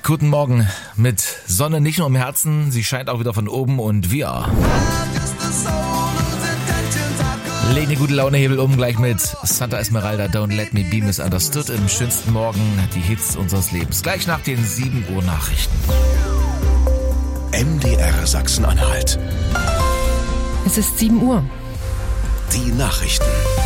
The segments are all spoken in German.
Guten Morgen mit Sonne nicht nur im Herzen, sie scheint auch wieder von oben und wir legen die gute Launehebel um gleich mit Santa Esmeralda, Don't Let Me Be Misunderstood im schönsten Morgen, die Hits unseres Lebens. Gleich nach den 7 Uhr Nachrichten. MDR Sachsen-Anhalt. Es ist 7 Uhr. Die Nachrichten.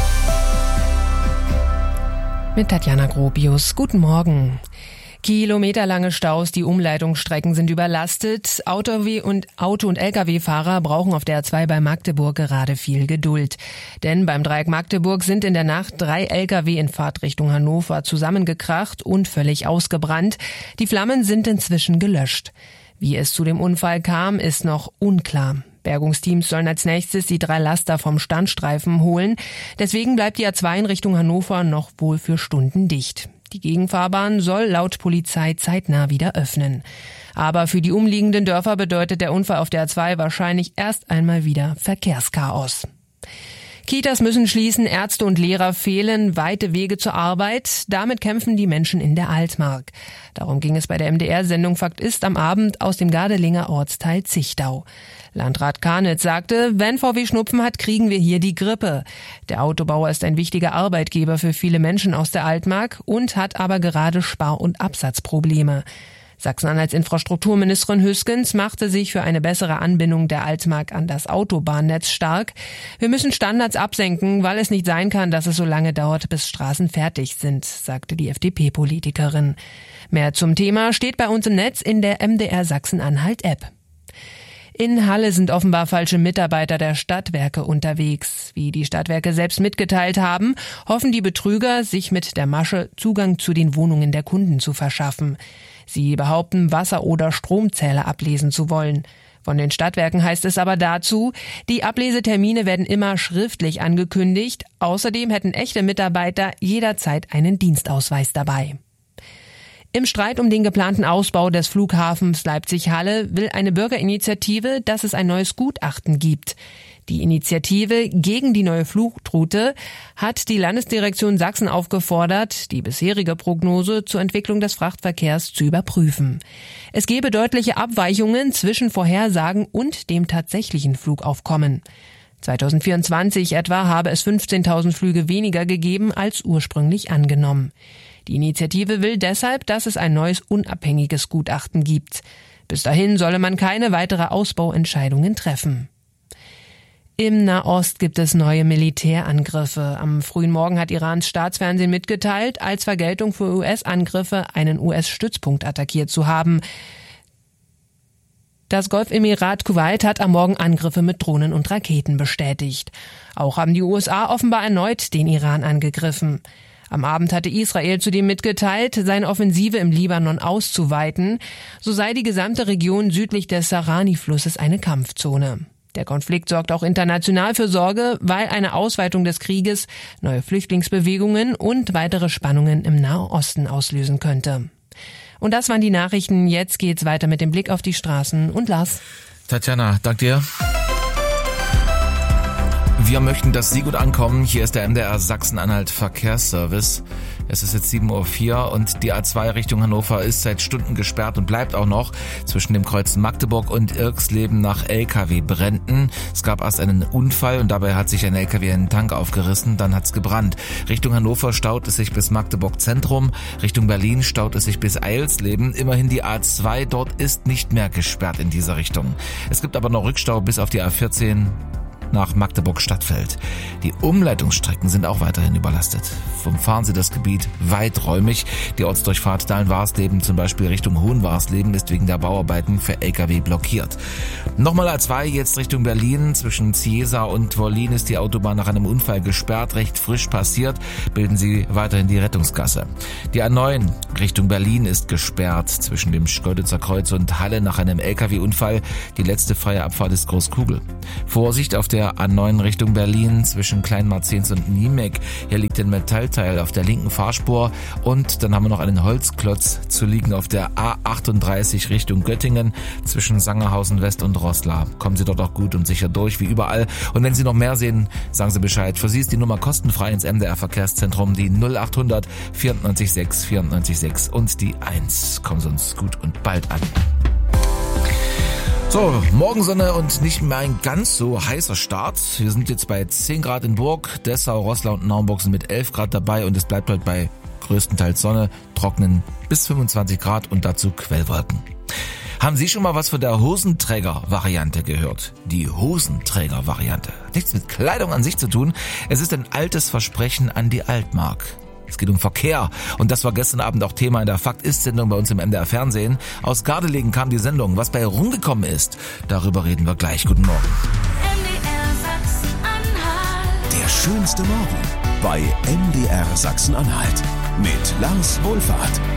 Mit Tatjana Grobius. Guten Morgen. Kilometerlange Staus, die Umleitungsstrecken sind überlastet. Auto- und Lkw-Fahrer brauchen auf der A2 bei Magdeburg gerade viel Geduld. Denn beim Dreieck Magdeburg sind in der Nacht 3 Lkw in Fahrtrichtung Hannover zusammengekracht und völlig ausgebrannt. Die Flammen sind inzwischen gelöscht. Wie es zu dem Unfall kam, ist noch unklar. Bergungsteams sollen als nächstes die 3 Laster vom Standstreifen holen. Deswegen bleibt die A2 in Richtung Hannover noch wohl für Stunden dicht. Die Gegenfahrbahn soll laut Polizei zeitnah wieder öffnen. Aber für die umliegenden Dörfer bedeutet der Unfall auf der A2 wahrscheinlich erst einmal wieder Verkehrschaos. Kitas müssen schließen, Ärzte und Lehrer fehlen, weite Wege zur Arbeit. Damit kämpfen die Menschen in der Altmark. Darum ging es bei der MDR-Sendung Fakt ist am Abend aus dem Gardelinger Ortsteil Zichtau. Landrat Karnitz sagte, wenn VW Schnupfen hat, kriegen wir hier die Grippe. Der Autobauer ist ein wichtiger Arbeitgeber für viele Menschen aus der Altmark und hat aber gerade Spar- und Absatzprobleme. Sachsen-Anhalts Infrastrukturministerin Hüskens machte sich für eine bessere Anbindung der Altmark an das Autobahnnetz stark. Wir müssen Standards absenken, weil es nicht sein kann, dass es so lange dauert, bis Straßen fertig sind, sagte die FDP-Politikerin. Mehr zum Thema steht bei uns im Netz in der MDR Sachsen-Anhalt-App. In Halle sind offenbar falsche Mitarbeiter der Stadtwerke unterwegs. Wie die Stadtwerke selbst mitgeteilt haben, hoffen die Betrüger, sich mit der Masche Zugang zu den Wohnungen der Kunden zu verschaffen. Sie behaupten, Wasser- oder Stromzähler ablesen zu wollen. Von den Stadtwerken heißt es aber dazu, die Ablesetermine werden immer schriftlich angekündigt. Außerdem hätten echte Mitarbeiter jederzeit einen Dienstausweis dabei. Im Streit um den geplanten Ausbau des Flughafens Leipzig-Halle will eine Bürgerinitiative, dass es ein neues Gutachten gibt. Die Initiative gegen die neue Flugroute hat die Landesdirektion Sachsen aufgefordert, die bisherige Prognose zur Entwicklung des Frachtverkehrs zu überprüfen. Es gebe deutliche Abweichungen zwischen Vorhersagen und dem tatsächlichen Flugaufkommen. 2024 etwa habe es 15.000 Flüge weniger gegeben als ursprünglich angenommen. Die Initiative will deshalb, dass es ein neues unabhängiges Gutachten gibt. Bis dahin solle man keine weitere Ausbauentscheidungen treffen. Im Nahost gibt es neue Militärangriffe. Am frühen Morgen hat Irans Staatsfernsehen mitgeteilt, als Vergeltung für US-Angriffe einen US-Stützpunkt attackiert zu haben. Das Golfemirat Kuwait hat am Morgen Angriffe mit Drohnen und Raketen bestätigt. Auch haben die USA offenbar erneut den Iran angegriffen. Am Abend hatte Israel zudem mitgeteilt, seine Offensive im Libanon auszuweiten. So sei die gesamte Region südlich des Sarani-Flusses eine Kampfzone. Der Konflikt sorgt auch international für Sorge, weil eine Ausweitung des Krieges neue Flüchtlingsbewegungen und weitere Spannungen im Nahen Osten auslösen könnte. Und das waren die Nachrichten. Jetzt geht's weiter mit dem Blick auf die Straßen. Und Lars. Tatjana, dank dir. Wir möchten, dass Sie gut ankommen. Hier ist der MDR Sachsen-Anhalt Verkehrsservice. Es ist jetzt 7.04 Uhr und die A2 Richtung Hannover ist seit Stunden gesperrt und bleibt auch noch zwischen dem Kreuz Magdeburg und Irxleben nach Lkw-Bränden. Es gab erst einen Unfall und dabei hat sich ein Lkw einen Tank aufgerissen, dann hat's gebrannt. Richtung Hannover staut es sich bis Magdeburg Zentrum, Richtung Berlin staut es sich bis Eilsleben. Immerhin die A2 dort ist nicht mehr gesperrt in dieser Richtung. Es gibt aber noch Rückstau bis auf die A14 nach Magdeburg-Stadtfeld. Die Umleitungsstrecken sind auch weiterhin überlastet. Umfahren Sie das Gebiet weiträumig. Die Ortsdurchfahrt Dahlen-Warsleben zum Beispiel Richtung Hohenwarsleben ist wegen der Bauarbeiten für Lkw blockiert. Nochmal A2 jetzt Richtung Berlin. Zwischen Ciesa und Wollin ist die Autobahn nach einem Unfall gesperrt. Recht frisch passiert. Bilden Sie weiterhin die Rettungsgasse. Die A9 Richtung Berlin ist gesperrt. Zwischen dem Schkeuditzer Kreuz und Halle nach einem Lkw-Unfall. Die letzte freie Abfahrt ist Großkugel. Vorsicht auf der der A9 Richtung Berlin zwischen Kleinmarzens und Niemek. Hier liegt ein Metallteil auf der linken Fahrspur und dann haben wir noch einen Holzklotz zu liegen auf der A38 Richtung Göttingen zwischen Sangerhausen West und Roßla. Kommen Sie dort auch gut und sicher durch, wie überall. Und wenn Sie noch mehr sehen, sagen Sie Bescheid. Für Sie ist die Nummer kostenfrei ins MDR Verkehrszentrum, die 0800 94 94 und die 1. Kommen Sie uns gut und bald an. So, Morgensonne und nicht mehr ein ganz so heißer Start. Wir sind jetzt bei 10 Grad in Burg, Dessau, Roßla und Naumburg sind mit 11 Grad dabei und es bleibt heute bei größtenteils Sonne, trocknen bis 25 Grad und dazu Quellwolken. Haben Sie schon mal was von der Hosenträger-Variante gehört? Die Hosenträger-Variante. Nichts mit Kleidung an sich zu tun. Es ist ein altes Versprechen an die Altmark. Es geht um Verkehr und das war gestern Abend auch Thema in der Fakt-Ist-Sendung bei uns im MDR Fernsehen. Aus Gardelegen kam die Sendung. Was bei rumgekommen ist, darüber reden wir gleich. Guten Morgen. MDR Sachsen-Anhalt. Der schönste Morgen bei MDR Sachsen-Anhalt mit Lars Wohlfahrt.